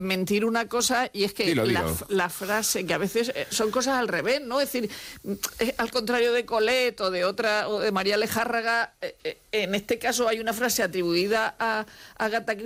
mentir una cosa, y es que Dilo. la frase, que a veces son cosas al revés, ¿no? Es decir, al contrario de Colet o de otra, o de María Lejárraga, en este caso hay una frase atribuida a Agatha Christie